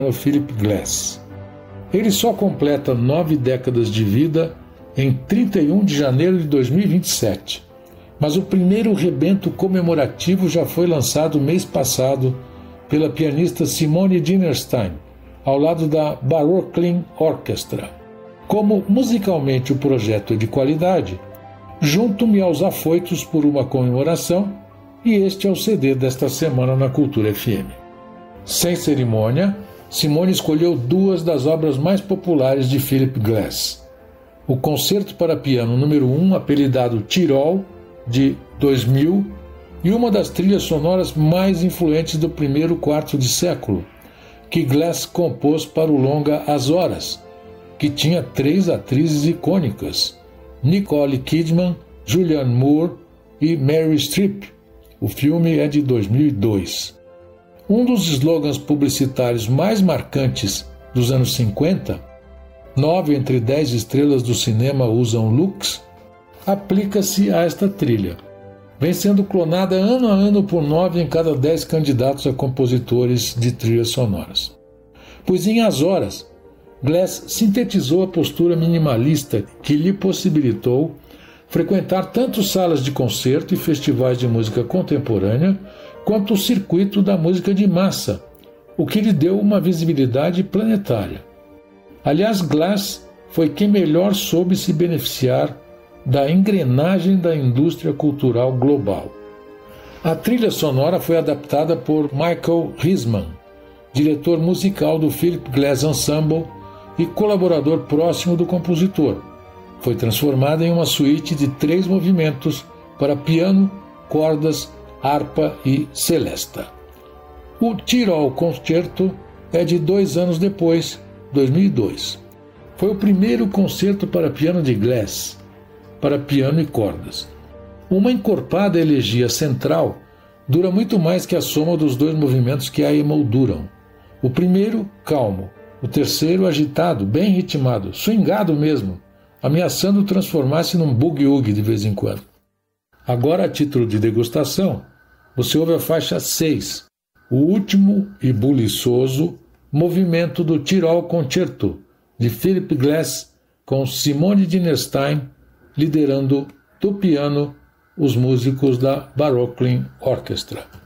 Philip Glass. Ele só completa 9 décadas de vida em 31 de janeiro de 2027, mas o primeiro rebento comemorativo já foi lançado mês passado pela pianista Simone Dinnerstein, ao lado da Barocklin Orchestra. Como musicalmente o projeto é de qualidade, junto-me aos afoitos por uma comemoração, e este é o CD desta semana na Cultura FM. Sem cerimônia, Simone escolheu 2 das obras mais populares de Philip Glass: o Concerto para Piano número 1, apelidado Tirol, de 2000, e uma das trilhas sonoras mais influentes do primeiro quarto de século, que Glass compôs para o longa As Horas, que tinha 3 atrizes icônicas: Nicole Kidman, Julianne Moore e Meryl Streep. O filme é de 2002. Um dos slogans publicitários mais marcantes dos anos 50, 9 entre 10 estrelas do cinema usam looks, aplica-se a esta trilha. Vem sendo clonada ano a ano por 9 em cada 10 candidatos a compositores de trilhas sonoras. Pois em As Horas, Glass sintetizou a postura minimalista que lhe possibilitou frequentar tanto salas de concerto e festivais de música contemporânea, quanto o circuito da música de massa, o que lhe deu uma visibilidade planetária. Aliás, Glass foi quem melhor soube se beneficiar da engrenagem da indústria cultural global. A trilha sonora foi adaptada por Michael Risman, diretor musical do Philip Glass Ensemble e colaborador próximo do compositor. Foi transformada em uma suíte de 3 movimentos para piano, cordas, harpa e celesta. O Tirol Concerto é de 2 anos depois, 2002. Foi o primeiro concerto para piano de Glass, para piano e cordas. Uma encorpada elegia central dura muito mais que a soma dos 2 movimentos que a emolduram. O primeiro, calmo. O terceiro, agitado, bem ritmado, swingado mesmo, ameaçando transformar-se num boogie-woogie de vez em quando. Agora, a título de degustação, você ouve a faixa 6, o último e buliçoso movimento do Tirol Concerto, de Philip Glass, com Simone Dinnerstein liderando do piano os músicos da Barocklin Orchestra.